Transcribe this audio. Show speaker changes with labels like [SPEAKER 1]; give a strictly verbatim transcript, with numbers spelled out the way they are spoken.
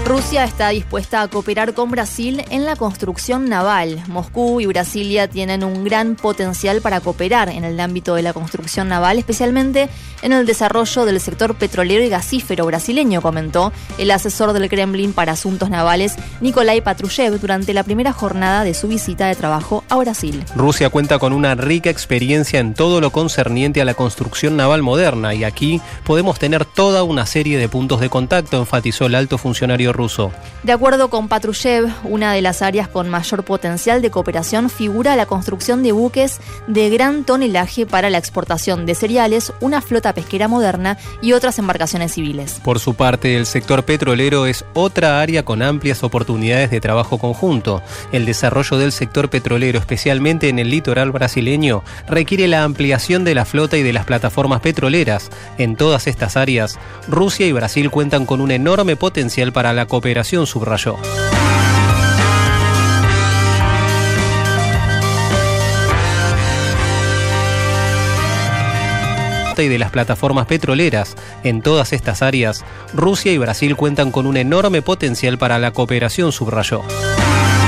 [SPEAKER 1] Rusia está dispuesta a cooperar con Brasil en la construcción naval. Moscú y Brasilia tienen un gran potencial para cooperar en el ámbito de la construcción naval, especialmente en el desarrollo del sector petrolero y gasífero brasileño, comentó el asesor del Kremlin para asuntos navales, Nikolai Patrushev, durante la primera jornada de su visita de trabajo a Brasil.
[SPEAKER 2] Rusia cuenta con una rica experiencia en todo lo concerniente a la construcción naval moderna y aquí podemos tener toda una serie de puntos de contacto, enfatizó el alto funcionario ruso.
[SPEAKER 1] De acuerdo con Patrushev, una de las áreas con mayor potencial de cooperación figura la construcción de buques de gran tonelaje para la exportación de cereales, una flota pesquera moderna y otras embarcaciones civiles.
[SPEAKER 2] Por su parte, el sector petrolero es otra área con amplias oportunidades de trabajo conjunto. El desarrollo del sector petrolero, especialmente en el litoral brasileño, requiere la ampliación de la flota y de las plataformas petroleras. En todas estas áreas, Rusia y Brasil cuentan con un enorme potencial para la cooperación, subrayó. Y de las plataformas petroleras. En todas estas áreas, Rusia y Brasil cuentan con un enorme potencial para la cooperación, subrayó.